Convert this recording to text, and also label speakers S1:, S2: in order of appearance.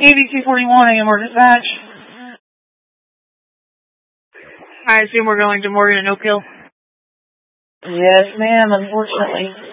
S1: ABC 41 AMR dispatch. I assume we're going to Morgan and Oak Hill.
S2: Yes, ma'am, unfortunately.